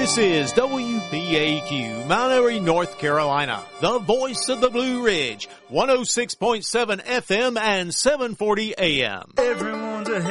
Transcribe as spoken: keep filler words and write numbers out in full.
This is W B A Q, Mount Airy, North Carolina, the voice of the Blue Ridge, one oh six point seven F M and seven forty A M. Everyone's a